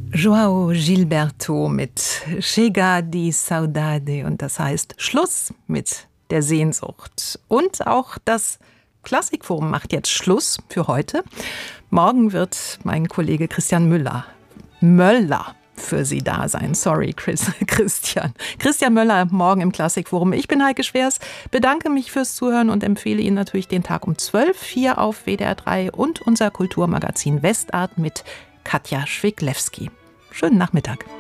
João Gilberto mit Chega di Saudade und das heißt Schluss mit der Sehnsucht. Und auch das Klassikforum macht jetzt Schluss für heute. Morgen wird mein Kollege Christian Möller für Sie da sein. Sorry, Christian. Christian Möller morgen im Klassikforum. Ich bin Heike Schwers, bedanke mich fürs Zuhören und empfehle Ihnen natürlich den Tag um 12 hier auf WDR 3 und unser Kulturmagazin Westart mit Katja Schwiglewski. Schönen Nachmittag.